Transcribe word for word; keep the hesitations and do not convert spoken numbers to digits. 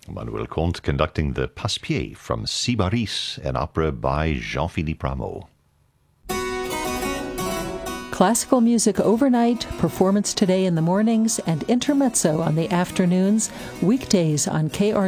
Manuel Comte conducting the Passe-Pied from Sybaris, an opera by Jean-Philippe Rameau. Classical music overnight, performance today in the mornings, and intermezzo on the afternoons, weekdays on K R